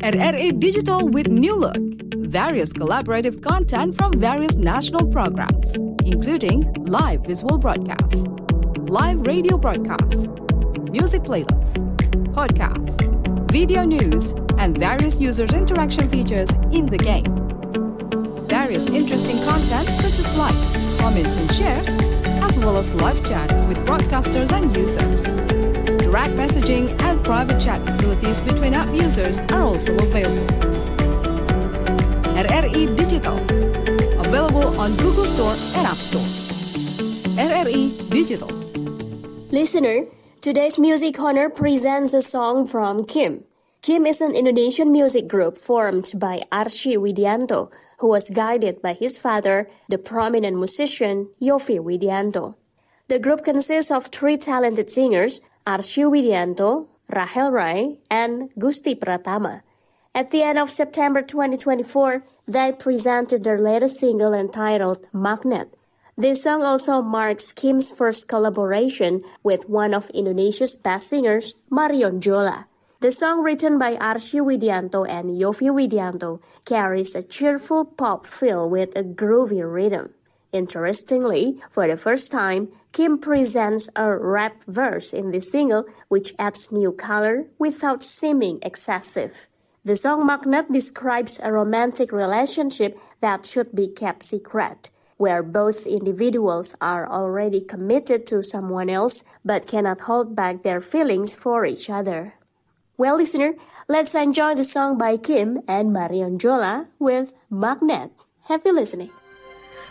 RRI Digital with new look. Various collaborative content from various national programs, including live visual broadcasts, live radio broadcasts, music playlists, podcasts, video news, and various users' interaction features in the game. Various interesting content such as likes, comments, and shares, as well as live chat with broadcasters and users. Direct messaging and private chat facilities between app users are also available. RRI Digital, available on Google Store and App Store. RRI Digital. Listener, today's Music Corner presents a song from Kim. Kim is an Indonesian music group formed by Arsy Widianto, who was guided by his father, the prominent musician Yovie Widianto. The group consists of three talented singers, Arsy Widianto, Rahel Rai, and Gusti Pratama. At the end of September 2024, they presented their latest single entitled Magnet. This song also marks Kim's first collaboration with one of Indonesia's best singers, Marion Jola. The song, written by Arsy Widianto and Yovie Widianto, carries a cheerful pop feel with a groovy rhythm. Interestingly, for the first time, Kim presents a rap verse in this single, which adds new color without seeming excessive. The song Magnet describes a romantic relationship that should be kept secret, where both individuals are already committed to someone else but cannot hold back their feelings for each other. Well, listener, let's enjoy the song by Kim and Marion Jola with Magnet. Happy listening.